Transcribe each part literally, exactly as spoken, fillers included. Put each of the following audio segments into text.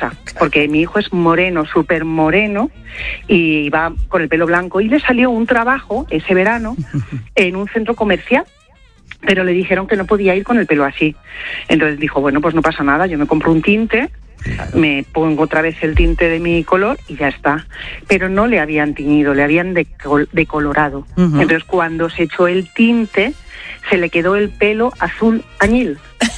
cosa, porque mi hijo es moreno, súper moreno, y va con el pelo blanco, y le salió un trabajo ese verano en un centro comercial, pero le dijeron que no podía ir con el pelo así. Entonces dijo, bueno, pues no pasa nada, yo me compro un tinte, claro, me pongo otra vez el tinte de mi color y ya está. Pero no le habían tiñido, le habían decol- decolorado. Uh-huh. Entonces cuando se echó el tinte, se le quedó el pelo azul añil.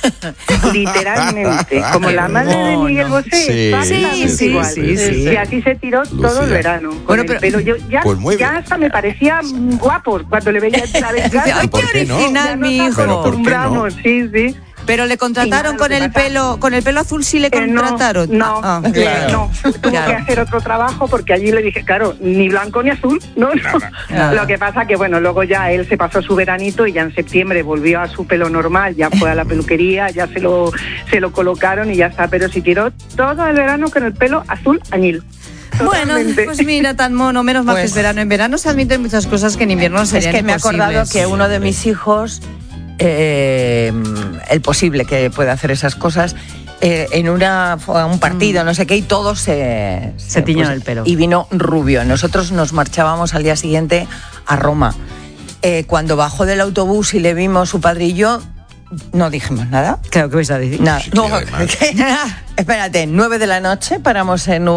Literalmente, como la madre de Miguel Bosé. Sí, sí, sí, igual. sí, sí. Y así se tiró Lucía. Todo el verano. Con bueno, pero, el pelo. Yo ya, pues ya hasta me parecía guapo cuando le veía entrar en casa. ¡Ay, qué original, no? Mi hijo! Nos acostumbramos, sí, sí. Pero le contrataron con el pelo, con el pelo azul, sí le contrataron. Eh, no, no, ah, claro. no. Tuvo claro. que hacer otro trabajo porque allí le dije, claro, ni blanco ni azul, no, no. Nada, nada. Lo que pasa que bueno, luego ya él se pasó su veranito y ya en septiembre volvió a su pelo normal, ya fue a la peluquería, ya se lo se lo colocaron y ya está. Pero si tiró todo el verano con el pelo azul añil. Totalmente. Bueno, pues mira, tan mono, menos mal pues, que es verano. En verano se admiten muchas cosas que en invierno serían imposibles. Es que me he acordado que uno de mis hijos, eh, el posible que pueda hacer esas cosas, eh, en una un partido, mm. no sé qué, y todos se... Se, se tiñeron pues, el pelo. Y vino rubio. Nosotros nos marchábamos al día siguiente a Roma. Eh, cuando bajó del autobús y le vimos su padre y yo, no dijimos nada. Claro, ¿qué vais a decir? Nada. No, espérate, nueve de la noche paramos en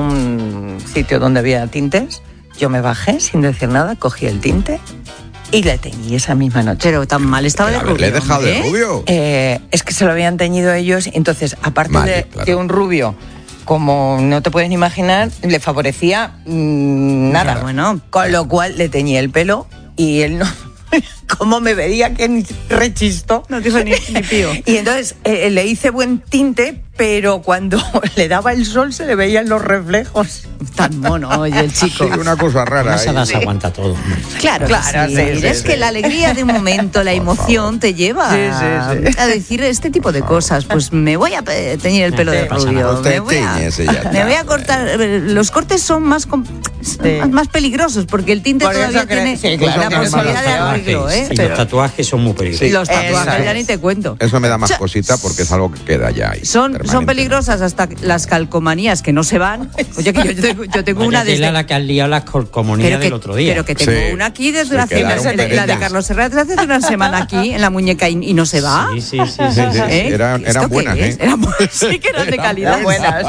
un sitio donde había tintes. Yo me bajé sin decir nada, cogí el tinte y le teñí esa misma noche. Pero tan mal estaba de rubio. ¿Le he dejado ¿eh? de rubio? Eh, es que se lo habían teñido ellos. Entonces, aparte vale, de claro. que un rubio, como no te puedes ni imaginar, le favorecía mmm, nada. Claro, bueno. Con lo cual le teñí el pelo y él no... Como me veía que ni rechistó. No dijo ni, ni pío. Y entonces eh, le hice buen tinte, pero cuando le daba el sol se le veían los reflejos. Tan mono, oye, el chico. Sí, una cosa rara. Esa edad se aguanta todo. Claro, claro. Sí, sí, sí, es sí, que sí. La alegría de un momento, la emoción te lleva sí, sí, sí. a decir este tipo de cosas. Pues me voy a teñir el pelo de rubio. Me voy a, me voy a cortar. Los cortes son más, sí. más peligrosos porque el tinte Por todavía tiene sí, claro, la posibilidad de arreglo. ¿eh? Y Pero, los tatuajes son muy peligrosos. Sí, los tatuajes ya ni te cuento. Eso me da más cosita porque es algo que queda ya ahí. Son, son peligrosas hasta las calcomanías que no se van. Oye, que yo, yo tengo, yo tengo una desde... la que has liado las calcomanías del otro día. Pero que tengo sí. una aquí desde una semana. La de Carlos Herrera hace una semana aquí en la muñeca y, y no se va. Sí, sí, sí. sí, sí. ¿Eh? Eran, eran buenas, ¿eh? Eran, sí que eran de calidad. Eran buenas.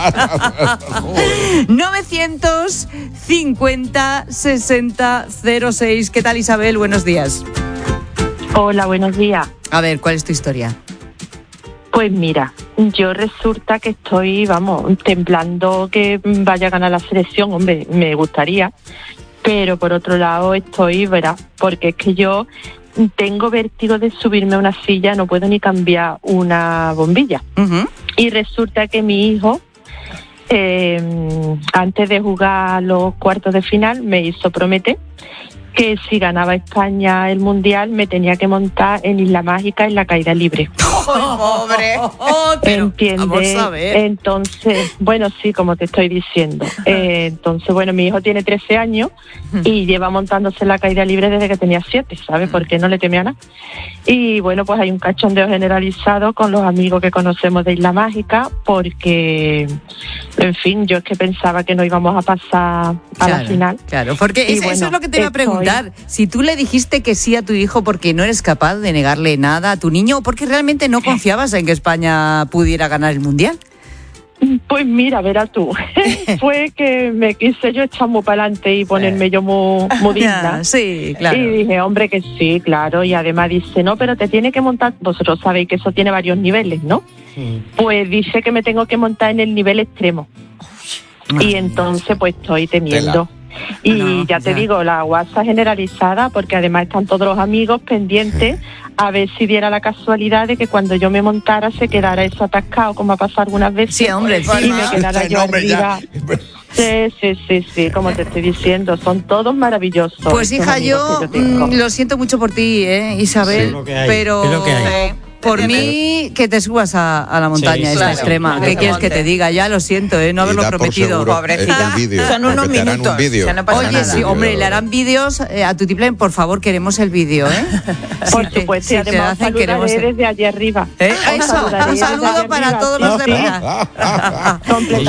novecientos cincuenta sesenta cero seis. ¿Qué tal, Isabel? Buenos días. Hola, buenos días. A ver, ¿cuál es tu historia? Pues mira, yo resulta que estoy, vamos, temblando que vaya a ganar la selección, hombre, me gustaría, pero por otro lado estoy, verás, porque es que yo tengo vértigo de subirme a una silla, no puedo ni cambiar una bombilla. Uh-huh. Y resulta que mi hijo, eh, antes de jugar los cuartos de final, me hizo prometer que si ganaba España el Mundial me tenía que montar en Isla Mágica en la caída libre. ¡Oh, pobre! Oh, ¿Entiendes? Entonces, bueno, sí, como te estoy diciendo. Eh, entonces, bueno, mi hijo tiene trece años y lleva montándose en la caída libre desde que tenía siete, ¿sabes? Porque no le temía nada. Y bueno, pues hay un cachondeo generalizado con los amigos que conocemos de Isla Mágica porque, en fin, yo es que pensaba que no íbamos a pasar a claro, la final. Claro, porque es, bueno, eso es lo que te iba a preguntar. Si tú le dijiste que sí a tu hijo porque no eres capaz de negarle nada a tu niño o porque realmente no confiabas en que España pudiera ganar el Mundial. Pues mira, verás tú, fue que me quise yo echar muy para adelante y ponerme yo muy, muy digna. Sí, claro. Y dije, hombre, que sí, claro. Y además dice, no, pero te tiene que montar, vosotros sabéis que eso tiene varios niveles, ¿no? Sí. Pues dice que me tengo que montar en el nivel extremo. Uy, y entonces pues estoy temiendo. Tela. Y no, ya te ya. digo, la guasa generalizada, porque además están todos los amigos pendientes a ver si diera la casualidad de que cuando yo me montara se quedara eso atascado, como ha pasado algunas veces. Sí, hombre, y sí, me quedara yo arriba. Sí, sí, sí, sí, como te estoy diciendo, son todos maravillosos. Pues hija, yo, yo mm, lo siento mucho por ti, ¿eh, Isabel? Sí, lo que hay, pero... es lo que hay. Por mí, que te subas a, a la montaña sí, esta claro, extrema. Claro, ¿qué quieres que te diga? Ya lo siento, ¿eh? No haberlo prometido. Pobrecita. Video, son unos minutos. Un video. O sea, no pasa Oye, nada. sí, hombre, le harán vídeos eh, a Tutiplén. Por favor, queremos el vídeo, ¿eh? Por si supuesto, te, si además te hacen, queremos el... desde allí arriba. ¿Eh? Eso, un saludo para arriba. Todos los de arriba.